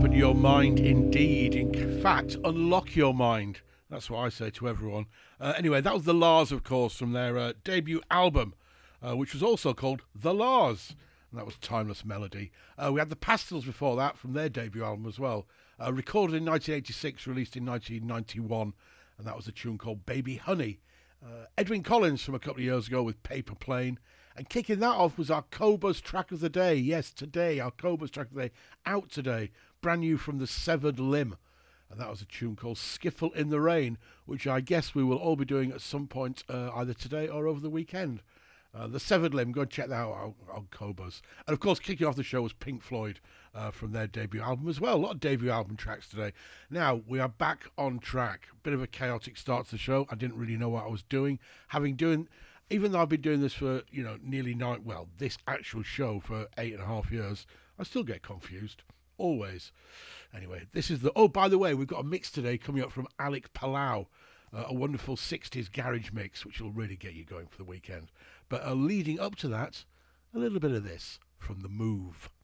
Open your mind indeed. In fact, unlock your mind. That's what I say to everyone. Anyway, that was The Lars, of course, from their debut album, which was also called The Lars. And that was Timeless Melody. We had The Pastels before that from their debut album as well. Recorded in 1986, released in 1991. And that was a tune called Baby Honey. Edwyn Collins from a couple of years ago with Paper Plane. And kicking that off was our Cobus track of the day. Yes, today, our Cobus track of the day. Out today. Brand new from The Severed Limb. And that was a tune called Skiffle in the Rain, which I guess we will all be doing at some point either today or over the weekend. The Severed Limb, go and check that out on Cobus. And of course, kicking off the show was Pink Floyd from their debut album as well. A lot of debut album tracks today. Now, we are back on track. Bit of a chaotic start to the show. I didn't really know what I was doing. Even though I've been doing this for, nearly this actual show for 8.5 years, I still get confused. Always. Anyway, this is by the way, we've got a mix today coming up from Alec Palau, a wonderful 60s garage mix, which will really get you going for the weekend. But leading up to that, a little bit of this from The Move.